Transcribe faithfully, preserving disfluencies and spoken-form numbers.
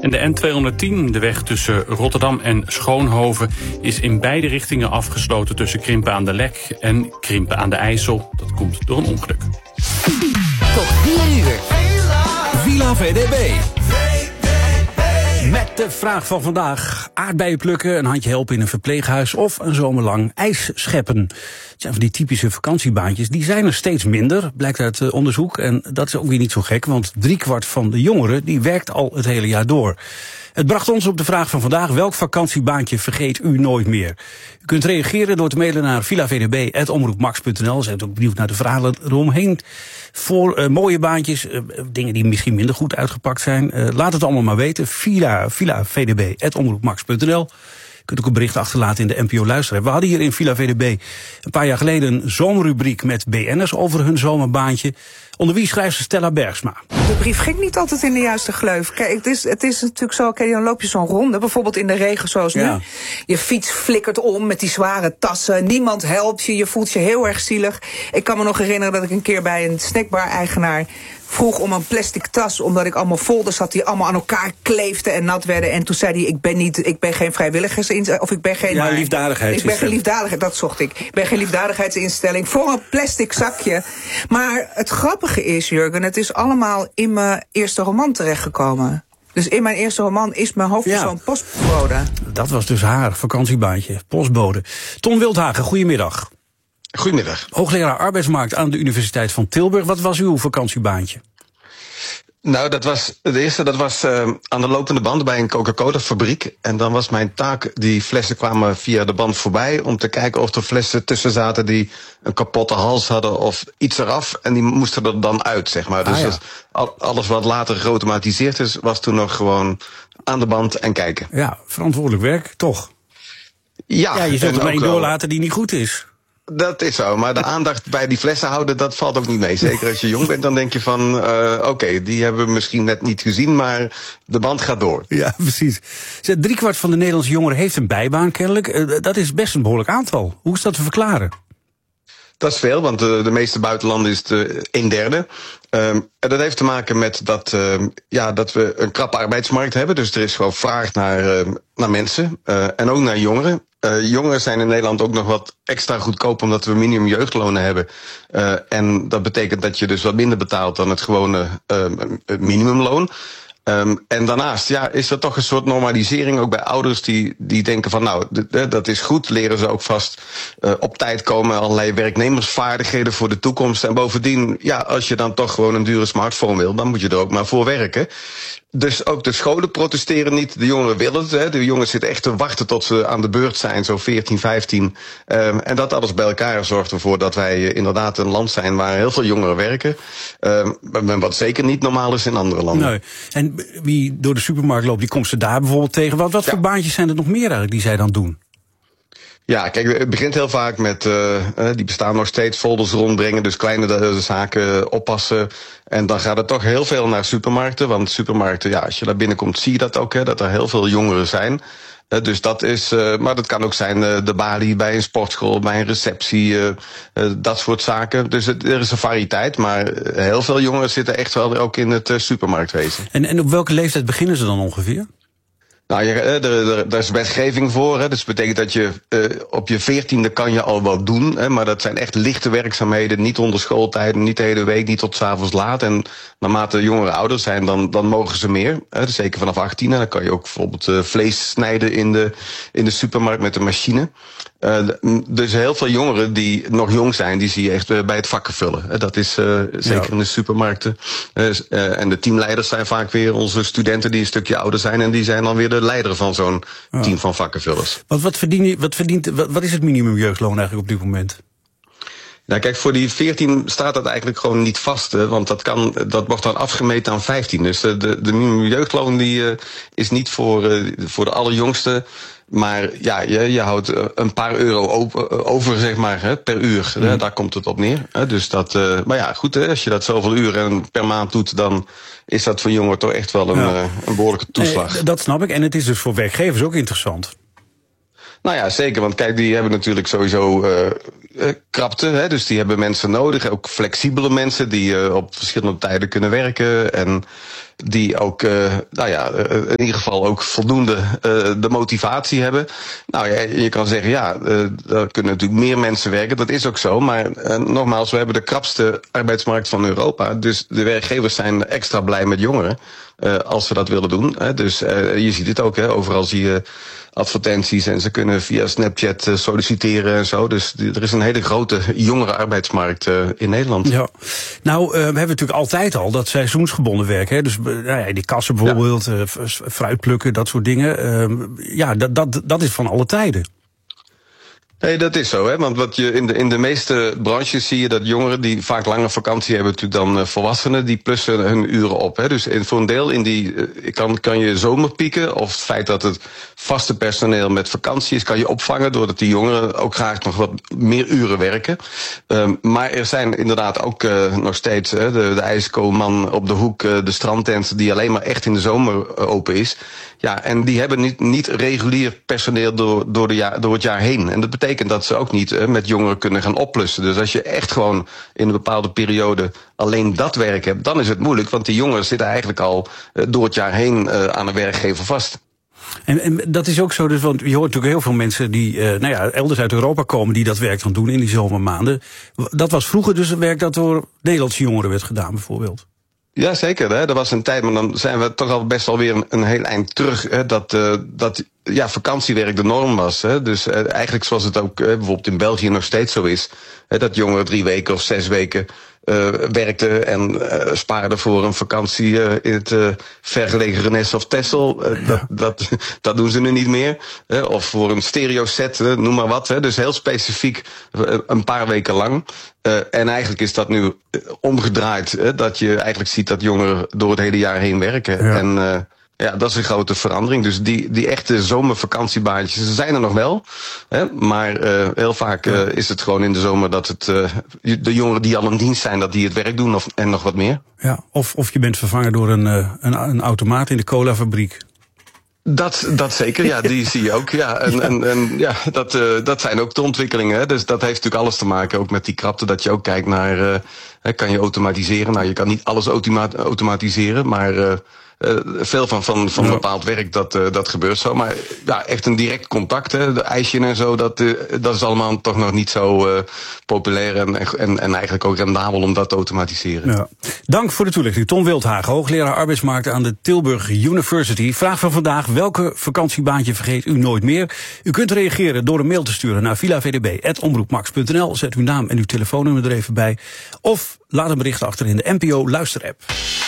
En de N tweehonderdtien, de weg tussen Rotterdam en Schoonhoven, is in beide richtingen afgesloten tussen Krimpen aan de Lek en Krimpen aan de IJssel. Dat komt door een ongeluk. Tot vier uur. Villa V D B. Met de vraag van vandaag: aardbeien plukken, een handje helpen in een verpleeghuis of een zomerlang ijs scheppen. Het zijn van die typische vakantiebaantjes, die zijn er steeds minder, blijkt uit uh, onderzoek. En dat is ook weer niet zo gek, want driekwart van de jongeren die werkt al het hele jaar door. Het bracht ons op de vraag van vandaag: welk vakantiebaantje vergeet u nooit meer? U kunt reageren door te mailen naar villa v d b apenstaartje omroep max punt n l. Zijn ook benieuwd naar de verhalen eromheen. Voor uh, mooie baantjes, uh, dingen die misschien minder goed uitgepakt zijn. Uh, laat het allemaal maar weten. Villa, villa v d b apenstaartje omroep max punt n l. Je kunt ook een bericht achterlaten in de N P O Luisteraar. We hadden hier in Villa V D B een paar jaar geleden een zomerrubriek met B N'ers over hun zomerbaantje. Onder wie schrijft ze Stella Bergsma. De brief ging niet altijd in de juiste gleuf. Kijk, het is, het is natuurlijk zo, kijk, dan loop je zo'n ronde, bijvoorbeeld in de regen zoals nu. Ja. Je fiets flikkert om met die zware tassen. Niemand helpt je, je voelt je heel erg zielig. Ik kan me nog herinneren dat ik een keer bij een snackbar-eigenaar vroeg om een plastic tas, omdat ik allemaal folders had die allemaal aan elkaar kleefden en nat werden. En toen zei hij: ik ben niet, ik ben geen vrijwilligersinstelling, of ik ben geen. Ja, liefdadigheidsinstelling. Ik ben geen liefdadigheid, dat zocht ik. Ik ben geen liefdadigheidsinstelling voor een plastic zakje. Maar het grappige is, Jurgen, het is allemaal in mijn eerste roman terechtgekomen. Dus in mijn eerste roman is mijn hoofdpersoon ja. postbode. Dat was dus haar vakantiebaantje, postbode. Ton Wildhagen, goedemiddag. Goedemiddag. Hoogleraar arbeidsmarkt aan de Universiteit van Tilburg. Wat was uw vakantiebaantje? Nou, dat was de eerste, dat was uh, aan de lopende band bij een Coca-Cola fabriek. En dan was mijn taak, die flessen kwamen via de band voorbij, om te kijken of er flessen tussen zaten die een kapotte hals hadden of iets eraf. En die moesten er dan uit, zeg maar. Ah, dus ja. dat, alles wat later geautomatiseerd is, was toen nog gewoon aan de band en kijken. Ja, verantwoordelijk werk, toch? Ja, ja je zult er maar één wel doorlaten die niet goed is. Dat is zo, maar de aandacht bij die flessen houden, dat valt ook niet mee. Zeker als je jong bent, dan denk je van, uh, oké, okay, die hebben we misschien net niet gezien, maar de band gaat door. Ja, precies. Driekwart van de Nederlandse jongeren heeft een bijbaan kennelijk. Uh, dat is best een behoorlijk aantal. Hoe is dat te verklaren? Dat is veel, want de, de meeste buitenlanden is het uh, een derde. Um, en dat heeft te maken met dat, uh, ja, dat we een krappe arbeidsmarkt hebben. Dus er is gewoon vraag naar, uh, naar mensen uh, en ook naar jongeren. Uh, jongeren zijn in Nederland ook nog wat extra goedkoop, omdat we minimum jeugdlonen hebben. Uh, en dat betekent dat je dus wat minder betaalt dan het gewone uh, minimumloon. Um, en daarnaast ja, is er toch een soort normalisering ook bij ouders die, die denken van nou, d- d- dat is goed, leren ze ook vast uh, op tijd komen, allerlei werknemersvaardigheden voor de toekomst. En bovendien, ja, als je dan toch gewoon een dure smartphone wil, dan moet je er ook maar voor werken. Dus ook de scholen protesteren niet. De jongeren willen het. Hè. De jongens zitten echt te wachten tot ze aan de beurt zijn, zo veertien, vijftien. Um, en dat alles bij elkaar zorgt ervoor dat wij uh, inderdaad een land zijn waar heel veel jongeren werken. Um, wat zeker niet normaal is in andere landen. Nee. En wie door de supermarkt loopt, die komt ze daar bijvoorbeeld tegen. Wat, wat ja. voor baantjes zijn er nog meer eigenlijk die zij dan doen? Ja, kijk, het begint heel vaak met, uh, die bestaan nog steeds, folders rondbrengen, dus kleine uh, zaken oppassen. En dan gaat het toch heel veel naar supermarkten, want supermarkten, ja, als je daar binnenkomt zie je dat ook, hè, dat er heel veel jongeren zijn. Uh, dus dat is, uh, maar dat kan ook zijn uh, de balie bij een sportschool, bij een receptie, uh, uh, dat soort zaken. Dus het, er is een variëteit, maar heel veel jongeren zitten echt wel ook in het uh, supermarktwezen. En, en op welke leeftijd beginnen ze dan ongeveer? Nou, ja, er, er, er is wetgeving voor. Hè. Dus dat betekent dat je uh, op je veertiende kan je al wat doen. Hè, maar dat zijn echt lichte werkzaamheden. Niet onder schooltijden, niet de hele week, niet tot 's avonds laat. En naarmate jongeren ouder zijn, dan, dan mogen ze meer. Hè, dus zeker vanaf achttien. En dan kan je ook bijvoorbeeld uh, vlees snijden in de, in de supermarkt met een machine. Uh, dus heel veel jongeren die nog jong zijn, die zie je echt uh, bij het vakken vullen. Uh, dat is uh, zeker ja. in de supermarkten. Uh, uh, en de teamleiders zijn vaak weer onze studenten die een stukje ouder zijn. En die zijn dan weer de leider van zo'n ja. team van vakkenvullers. Wat, wat, verdien je, wat, verdient, wat, wat is het minimumjeugdloon eigenlijk op dit moment? Nou kijk, voor die veertien staat dat eigenlijk gewoon niet vast. Hè, want dat, kan, dat wordt dan afgemeten aan vijftien. Dus de, de, de minimumjeugdloon die, uh, is niet voor, uh, voor de allerjongste. Maar ja, je, je houdt een paar euro over, zeg maar, hè, per uur. Mm. Hè, daar komt het op neer. Hè, dus dat, uh, maar ja, goed, hè, als je dat zoveel uren per maand doet, dan is dat voor jongeren toch echt wel een, ja. uh, een behoorlijke toeslag. Nee, dat snap ik. En het is dus voor werkgevers ook interessant. Nou ja, zeker. Want kijk, die hebben natuurlijk sowieso uh, uh, krapte. Hè, dus die hebben mensen nodig. Ook flexibele mensen die uh, op verschillende tijden kunnen werken. En die ook, uh, nou ja, uh, in ieder geval ook voldoende uh, de motivatie hebben. Nou ja, je kan zeggen, ja, uh, er kunnen natuurlijk meer mensen werken, dat is ook zo. Maar uh, nogmaals, we hebben de krapste arbeidsmarkt van Europa. Dus de werkgevers zijn extra blij met jongeren. Uh, als we dat willen doen. Hè. Dus uh, je ziet het ook, hè. Overal zie je advertenties en ze kunnen via Snapchat uh, solliciteren en zo. Dus die, er is een hele grote jongere arbeidsmarkt uh, in Nederland. Ja. Nou, uh, we hebben natuurlijk altijd al dat seizoensgebonden werk. Hè. Dus uh, ja, die kassen bijvoorbeeld, ja. uh, fruit plukken, dat soort dingen. Uh, ja, dat, dat, dat is van alle tijden. Nee, dat is zo, hè? Want wat je in de, in de meeste branches zie je dat jongeren die vaak lange vakantie hebben, natuurlijk dan uh, volwassenen, die plussen hun uren op. Hè? Dus in, voor een deel in die uh, kan, kan je zomerpieken, of het feit dat het vaste personeel met vakantie is, kan je opvangen doordat die jongeren ook graag nog wat meer uren werken. Um, maar er zijn inderdaad ook uh, nog steeds uh, de, de ijskoolman op de hoek, uh, de strandtent die alleen maar echt in de zomer uh, open is. Ja, en die hebben niet, niet regulier personeel door, door, de jaar, door het jaar heen. En dat betekent dat ze ook niet uh, met jongeren kunnen gaan opplussen. Dus als je echt gewoon in een bepaalde periode alleen dat werk hebt, dan is het moeilijk. Want die jongeren zitten eigenlijk al uh, door het jaar heen uh, aan een werkgever vast. En, en dat is ook zo, dus, want je hoort natuurlijk heel veel mensen die uh, nou ja, elders uit Europa komen die dat werk dan doen in die zomermaanden. Dat was vroeger dus een werk dat door Nederlandse jongeren werd gedaan, bijvoorbeeld. Ja, zeker. Hè. Er was een tijd, maar dan zijn we toch al best alweer een, een heel eind terug. Hè, dat, uh, dat ja, vakantiewerk de norm was. Hè. Dus uh, eigenlijk zoals het ook uh, bijvoorbeeld in België nog steeds zo is. Hè, dat jongeren drie weken of zes weken uh, werkten en uh, spaarden voor een vakantie uh, in het uh, vergelegen Rennes of Texel. Uh, ja. dat, dat, dat doen ze nu niet meer. Hè. Of voor een stereoset, uh, noem maar wat. Hè. Dus heel specifiek uh, een paar weken lang. Uh, en eigenlijk is dat nu uh, omgedraaid. Hè, dat je eigenlijk ziet dat jongeren door het hele jaar heen werken. Ja. En uh, ja, dat is een grote verandering. Dus die, die echte zomervakantiebaantjes, ze zijn er nog wel. Hè, maar uh, heel vaak uh, is het gewoon in de zomer dat het uh, de jongeren die al in dienst zijn, dat die het werk doen of, en nog wat meer. Ja, of, of je bent vervangen door een, uh, een, een automaat in de colafabriek. Dat, dat zeker, ja, die zie je ook. Ja, en, ja. en, en ja, dat, uh, dat zijn ook de ontwikkelingen. Hè. Dus dat heeft natuurlijk alles te maken ook met die krapte, dat je ook kijkt naar, uh, kan je automatiseren? Nou, je kan niet alles automa- automatiseren, maar uh, uh, veel van, van, van ja. bepaald werk, dat, uh, dat gebeurt zo. Maar ja, echt een direct contact, hè, de ijsje en zo, dat, uh, dat is allemaal toch nog niet zo uh, populair en, en, en eigenlijk ook rendabel om dat te automatiseren. Ja. Dank voor de toelichting. Tom Wildhagen, hoogleraar arbeidsmarkt aan de Tilburg University. Vraag van vandaag: welke vakantiebaantje vergeet u nooit meer? U kunt reageren door een mail te sturen naar villavdb apenstaartje omroepmax punt n l. Zet uw naam en uw telefoonnummer er even bij. Of laat een bericht achter in de N P O luisterapp.